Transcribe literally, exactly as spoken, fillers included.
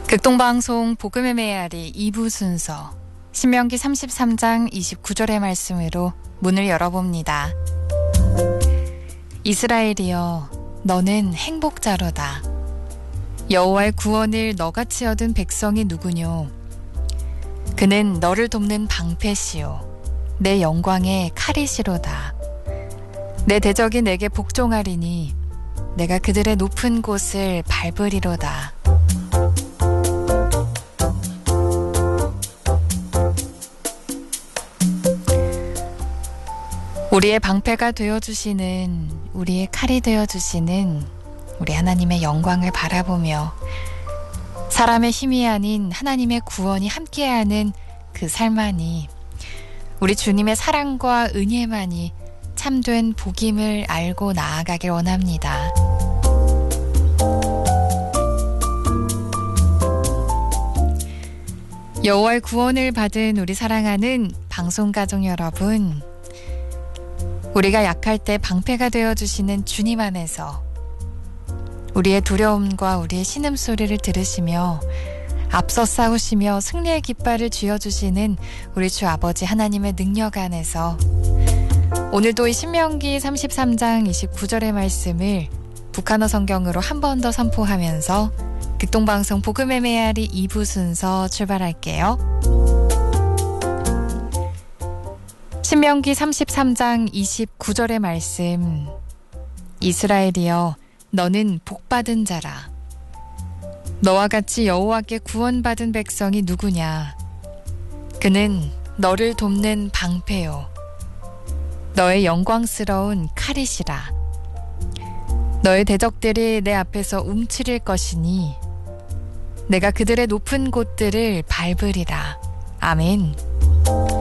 극동방송 복음의 메아리 이 부 순서 신명기 삼십삼 장 이십구 절의 말씀으로 문을 열어봅니다. 이스라엘이여 너는 행복자로다. 여호와의 구원을 너같이 얻은 백성이 누구뇨? 그는 너를 돕는 방패시요 내 영광의 칼이시로다. 내 대적이 내게 복종하리니 내가 그들의 높은 곳을 밟으리로다. 우리의 방패가 되어주시는, 우리의 칼이 되어주시는 우리 하나님의 영광을 바라보며 사람의 힘이 아닌 하나님의 구원이 함께하는 그 삶만이, 우리 주님의 사랑과 은혜만이 참된 복임을 알고 나아가길 원합니다. 여호와의 구원을 받은 우리 사랑하는 방송가족 여러분, 우리가 약할 때 방패가 되어주시는 주님 안에서 우리의 두려움과 우리의 신음소리를 들으시며 앞서 싸우시며 승리의 깃발을 쥐어주시는 우리 주 아버지 하나님의 능력 안에서 오늘도 이 신명기 삼십삼 장 이십구 절의 말씀을 북한어 성경으로 한 번 더 선포하면서 극동방송 복음의 메아리 이 부 순서 출발할게요. 신명기 삼십삼 장 이십구 절의 말씀. 이스라엘이여 너는 복받은 자라. 너와 같이 여호와께 구원받은 백성이 누구냐? 그는 너를 돕는 방패요 너의 영광스러운 칼이시라. 너의 대적들이 내 앞에서 움츠릴 것이니 내가 그들의 높은 곳들을 밟으리라. 아멘.